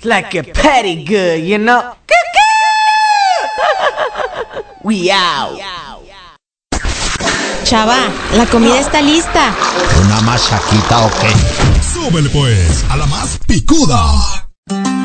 like a petty good, you know? We out. Chava, la comida está lista. ¿Una machaquita o qué? Súbele pues a la más picuda.